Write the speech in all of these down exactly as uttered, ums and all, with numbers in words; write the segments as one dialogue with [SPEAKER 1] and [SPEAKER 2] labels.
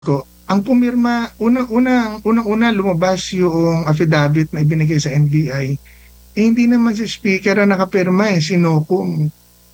[SPEAKER 1] ko, ang pumirma, unang-unang unang-una lumabas yung affidavit na ibinigay sa N B I, eh, hindi naman si speaker ang nakapirma, eh, si Nocum.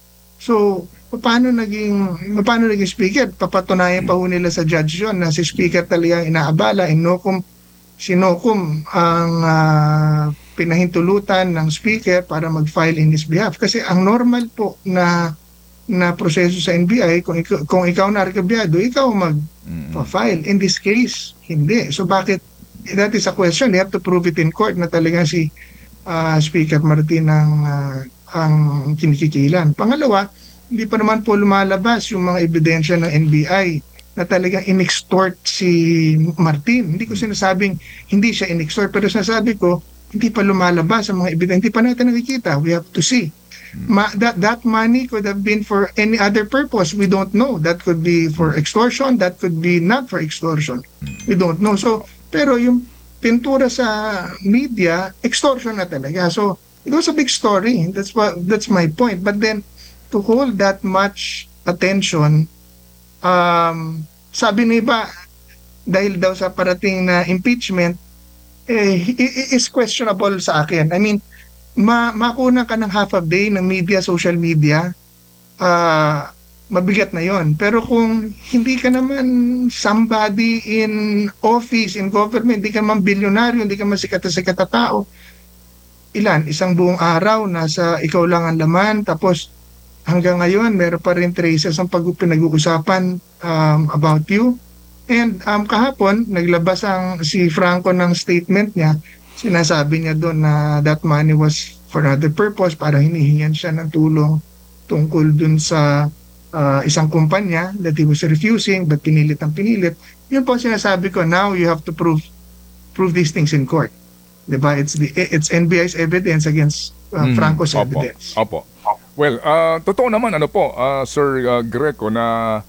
[SPEAKER 1] So, paano naging paano naging speaker? Papatunayan pa ho nila sa judge yun na si speaker talaga ang inaabala, and Nocum, si Nocum ang ah, pinahintulutan ng speaker para mag-file in his behalf. Kasi ang normal po na na proseso sa N B I, kung ikaw, kung ikaw na rekabyado, ikaw
[SPEAKER 2] Mm.
[SPEAKER 1] mag-file. In this case, hindi. So bakit, that is a question, they have to prove it in court na talaga si ah, Speaker Martin ang, ah, ang kinikikilan. Pangalawa, hindi pa naman po lumalabas yung mga ebidensya ng N B I na talagang in-extort si Martin. Hindi ko sinasabing hindi siya in-extort, pero sinasabi ko, hindi pa lumalabas ang mga ebidensya. Hindi pa natin nakikita. We have to see. Ma- that that money could have been for any other purpose. We don't know. That could be for extortion. That could be not for extortion. We don't know. So, pero yung pintura sa media, extortion na talaga. So, it was a big story. That's what that's my point. But then, to hold that much attention, um, sabi ni iba, dahil daw sa parating na impeachment, eh, i- i- is questionable sa akin. I mean, ma makuna ka ng half a day ng media, social media, ah, mabigat na yon. Pero kung hindi ka naman somebody in office, in government, hindi ka naman bilyonaryo, hindi ka naman sikat na sikat na tao, ilan? Isang buong araw, nasa ikaw lang ang laman, tapos hanggang ngayon, meron pa rin traces ang pag pinag-uusapan um, about you. And um, kahapon, naglabas ang si Franco ng statement niya. Sinasabi niya doon na that money was for another purpose, para hinihingan siya ng tulong tungkol doon sa ah, isang kumpanya that he was refusing, but pinilit ang pinilit. Yun po ang sinasabi ko, now you have to prove prove these things in court. Diba? It's the it's N B I's evidence against ah,
[SPEAKER 2] Mhm.
[SPEAKER 1] Franco's
[SPEAKER 2] Opo.
[SPEAKER 1] evidence.
[SPEAKER 2] Opo. Well, ah, totoo naman ano po, ah, Sir ah, Greco, na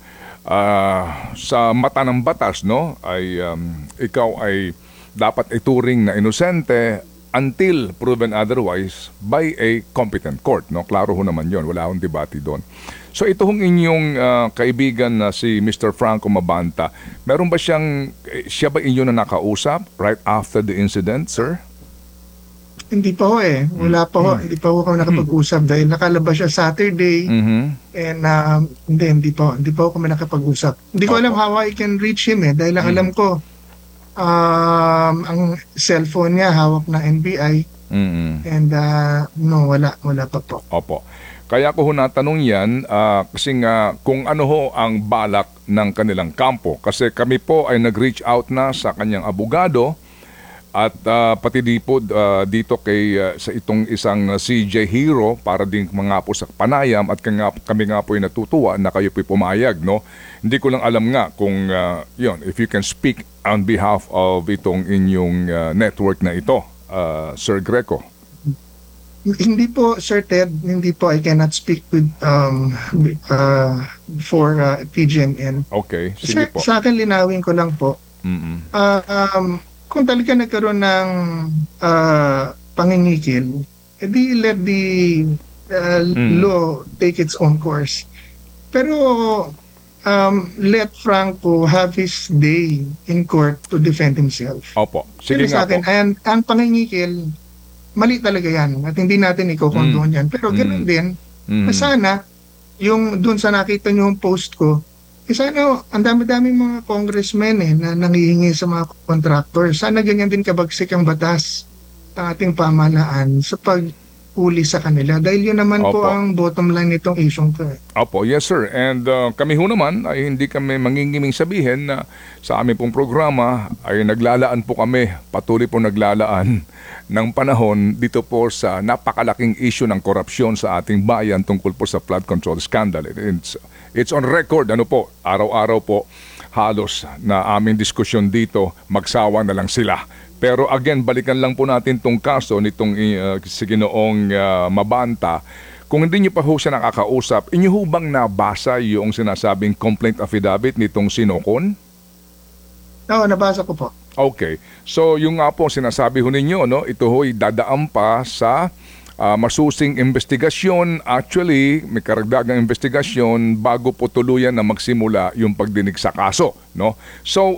[SPEAKER 2] ah, sa mata ng batas, no, ay um, ikaw ay dapat ituring na inosente until proven otherwise by a competent court, no? Klaro ho naman 'yon, wala akong debate doon. So ito hong inyong ah, kaibigan na si Mister Franco Mabanta, meron ba siyang eh, siya ba inyo na nakausap right after the incident, sir?
[SPEAKER 1] Hindi pa ho eh. Wala pa ho. Hindi pa ho kami nakapag-usap dahil nakalabas siya Saturday.
[SPEAKER 2] Mhm.
[SPEAKER 1] And um, hindi, hindi pa, hindi pa ako kami nakapag-usap. Hindi ko alam
[SPEAKER 2] Opo.
[SPEAKER 1] how I can reach him eh. Dahil ang alam ko, um, ang cellphone niya hawak ng N B I.
[SPEAKER 2] Mhm.
[SPEAKER 1] And uh, no, wala, wala pa po.
[SPEAKER 2] Opo. Kaya ko ho natanong yan ah, kasi nga kung ano ho ang balak ng kanilang kampo. Kasi kami po ay nag-reach out na sa kanyang abogado at ah, pati di po ah, dito kay ah, sa itong isang ah, C J Hero para din mga po sa panayam at kaya, kami nga po ay natutuwa na kayo po pumayag, no? Hindi ko lang alam nga kung ah, yon, if you can speak on behalf of itong inyong ah, network na ito, ah, Sir Greco.
[SPEAKER 1] Hindi po, Sir Ted, hindi po, I cannot speak with um, uh, for uh, P G M N.
[SPEAKER 2] Okay,
[SPEAKER 1] Sa,
[SPEAKER 2] sige po.
[SPEAKER 1] sa akin, linawin ko lang po,
[SPEAKER 2] Mm-mm.
[SPEAKER 1] Ah, um, kung talaga nagkaroon ng ah, pangingikil, edi let the ah,
[SPEAKER 2] Mm.
[SPEAKER 1] law take its own course. Pero um, let Franco have his day in court to defend himself.
[SPEAKER 2] Opo. Sige
[SPEAKER 1] Pero sa
[SPEAKER 2] nga
[SPEAKER 1] akin,
[SPEAKER 2] po.
[SPEAKER 1] ang, ang pangingikil, mali talaga yan. At hindi natin iko-condone yan. Pero ganoon
[SPEAKER 2] Mm.
[SPEAKER 1] din,
[SPEAKER 2] Mm.
[SPEAKER 1] na sana, yung dun sa nakita nyo yung post ko, eh sana, ang dami-daming mga congressmen eh, na nangihingi sa mga contractor. Sana ganyan din kabagsik ang batas ng ating pamahalaan sa paghuli sa kanila. Dahil yun naman po
[SPEAKER 2] Opo.
[SPEAKER 1] ang bottom line nitong issue ko. eh.
[SPEAKER 2] Opo, yes sir. And uh, kami ho naman ay hindi kami mangingiming sabihin na sa aming pong programa ay naglalaan po kami, patuloy po naglalaan ng panahon dito po sa napakalaking issue ng korupsyon sa ating bayan tungkol po sa flood control scandal. It's, it's on record, ano po, araw-araw po halos na aming diskusyon dito, magsawa na lang sila. Pero again, balikan lang po natin tong kaso nitong uh, si Ginoong uh, Mabanta. Kung hindi niyo pa ho siya nakakausap, inyo ho bang nabasa yung sinasabing complaint affidavit nitong Sinocon?
[SPEAKER 1] Oo, nabasa ko po.
[SPEAKER 2] Okay. So yung nga po sinasabi ho ninyo, no, ito ho'y dadaan pa sa ah, masusing investigasyon. Actually, may karagdagang investigasyon bago po tuluyan na magsimula yung pagdinig sa kaso, no? So,